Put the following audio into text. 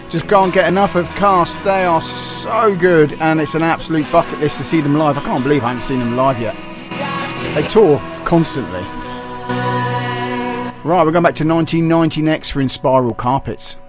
Just can't get enough of Cast. They are so good, and it's an absolute bucket list to see them live. I can't believe I haven't seen them live yet. They tour constantly. Right, we're going back to 1990 next for In Spiral Carpets.